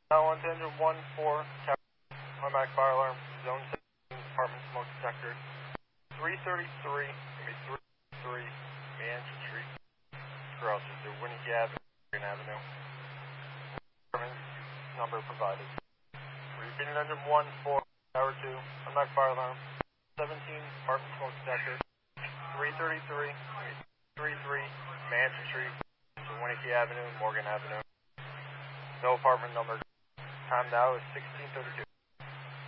Now on to engine 1-4, automatic fire alarm, zone 17, apartment smoke detector. 333, maybe 333, Mansion Street, crosses to Winnicky Avenue, Green Avenue. Number provided. Repeating engine 1-4, tower 2, automatic fire alarm, 17, apartment smoke detector. 333, 33, Mansion Street, to Winnicky Avenue, Morgan Avenue. No apartment number. Time now is 16:32.